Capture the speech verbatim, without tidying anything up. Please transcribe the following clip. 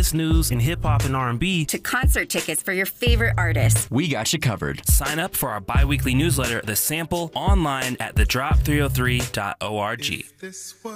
latest news in hip-hop and R and B to concert tickets for your favorite artists. We got you covered. Sign up for our bi-weekly newsletter, The Sample, online at the drop three oh three dot org.